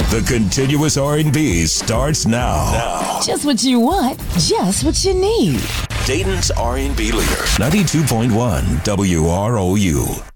The continuous R&B starts now. Just what you want, just what you need. Dayton's R&B leader, 92.1 WROU.